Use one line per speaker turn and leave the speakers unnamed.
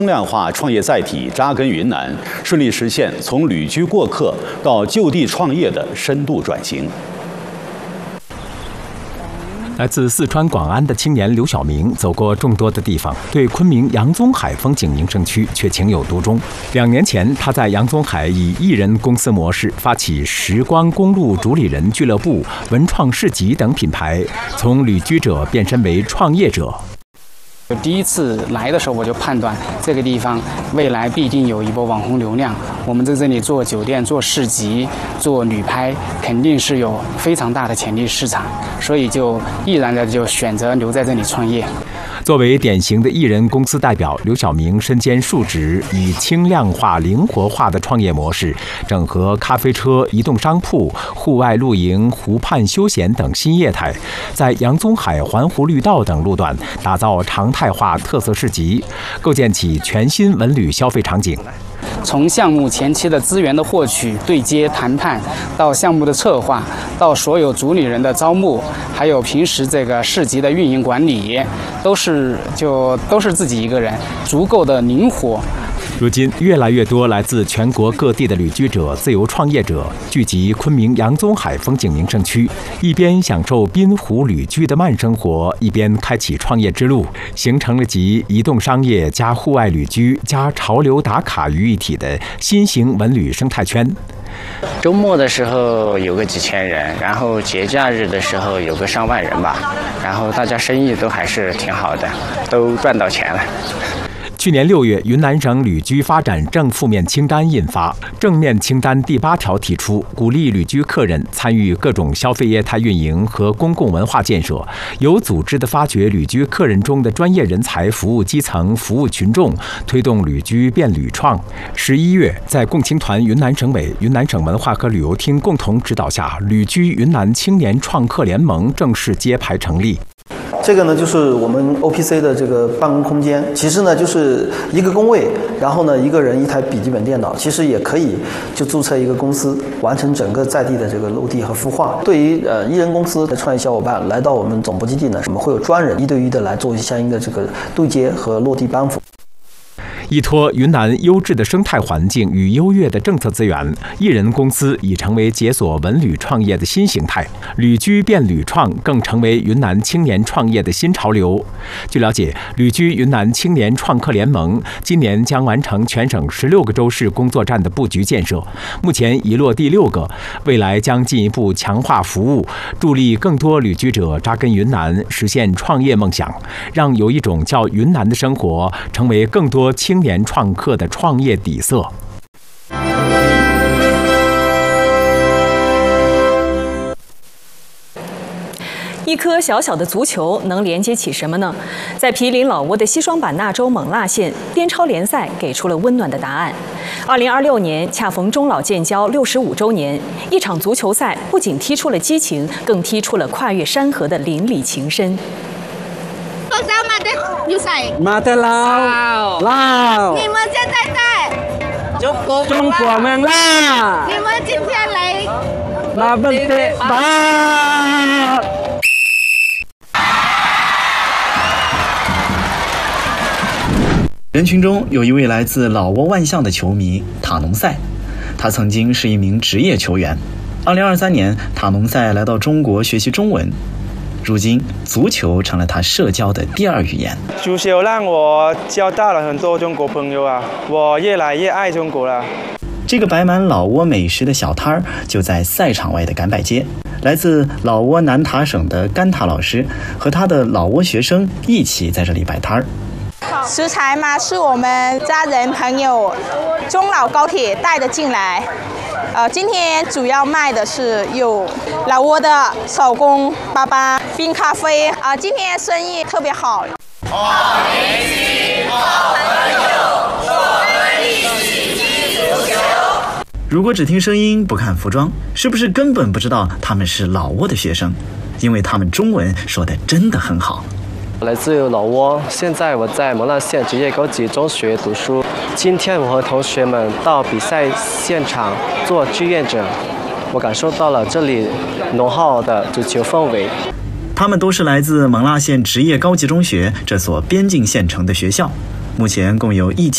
轻量化创业载体扎根云南，顺利实现从旅居过客到就地创业的深度转型。
来自四川广安的青年刘晓明走过众多的地方，对昆明杨宗海风景名胜区却情有独钟。2年前，他在杨宗海以艺人公司模式发起时光公路主理人俱乐部、文创市集等品牌，从旅居者变身为创业者。
第一次来的时候，我就判断这个地方未来必定有一波网红流量。我们在这里做酒店、做市集、做旅拍，肯定是有非常大的潜力市场，所以就毅然的就选择留在这里创业。
作为典型的艺人公司代表，刘晓明身兼数职，以轻量化、灵活化的创业模式，整合咖啡车、移动商铺、户外露营、湖畔休闲等新业态，在杨宗海环湖绿道等路段打造常态化特色市集，构建起全新文旅消费场景。
从项目前期的资源的获取、对接谈判，到项目的策划，到所有主理人的招募，还有平时这个市集的运营管理，都是自己一个人，足够的灵活。
如今，越来越多来自全国各地的旅居者、自由创业者聚集昆明杨宗海风景名胜区，一边享受滨湖旅居的慢生活，一边开启创业之路，形成了集移动商业加户外旅居加潮流打卡于一体的新型文旅生态圈。
周末的时候有个几千人，然后节假日的时候有个上万人吧，然后大家生意都还是挺好的，都赚到钱了。
去年6月，云南省旅居发展正负面清单印发，正面清单第8条提出，鼓励旅居客人参与各种消费业态运营和公共文化建设，有组织地发掘旅居客人中的专业人才，服务基层，服务群众，推动旅居变旅创。11月，在共青团云南省委、云南省文化和旅游厅共同指导下，旅居云南青年创客联盟正式揭牌成立。
这个呢，就是我们 OPC 的这个办公空间。其实呢，就是一个工位，然后呢，一个人一台笔记本电脑，其实也可以就注册一个公司，完成整个在地的这个落地和孵化。对于艺人公司的创业小伙伴来到我们总部基地呢，我们会有专人1对1的来做相应的这个对接和落地帮扶。
依托云南优质的生态环境与优越的政策资源，艺人公司已成为解锁文旅创业的新形态，旅居变旅创更成为云南青年创业的新潮流。据了解，旅居云南青年创客联盟今年将完成全省16个州市工作站的布局建设，目前已落地6个，未来将进一步强化服务，助力更多旅居者扎根云南，实现创业梦想，让有一种叫云南的生活成为更多青年创客的创业底色。
一颗小小的足球能连接起什么呢？在毗邻老挝的西双版纳州勐腊县，滇超联赛给出了温暖的答案。2026年恰逢中老建交65周年，一场足球赛不仅踢出了激情，更踢出了跨越山河的邻里情深。
马德劳，
你们现在在
中国명啦！
你们今天来
马本铁吧。
人群中有一位来自老挝万象的球迷塔农赛，他曾经是一名职业球员。2023年，塔农赛来到中国学习中文。如今，足球成了他社交的第2语言。
足球让我交到了很多中国朋友啊，我越来越爱中国了。
这个摆满老挝美食的小摊儿就在赛场外的赶摆街。来自老挝南塔省的甘塔老师和他的老挝学生一起在这里摆摊儿。
食材嘛，是我们家人朋友中老高铁带的进来。今天主要卖的是有老挝的手工粑粑、冰咖啡今天生意特别好。
如果只听声音不看服装，是不是根本不知道他们是老挝的学生？因为他们中文说的真的很好。
来自老挝，现在我在勐腊县职业高级中学读书。今天我和同学们到比赛现场做志愿者，我感受到了这里浓厚的足球氛围。
他们都是来自勐腊县职业高级中学这所边境县城的学校，目前共有1000